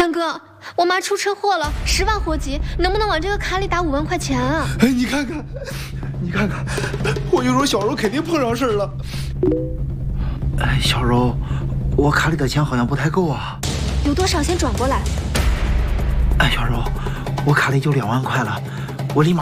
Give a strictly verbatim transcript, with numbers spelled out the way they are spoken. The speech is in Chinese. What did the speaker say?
张哥，我妈出车祸了，十万火急，能不能往这个卡里打五万块钱啊？ 哎，你看看，你看看，我就说小柔肯定碰上事儿了。 哎，小柔，我卡里的钱好像不太够啊。 有多少先转过来？ 哎，小柔，我卡里就两万块了，我立马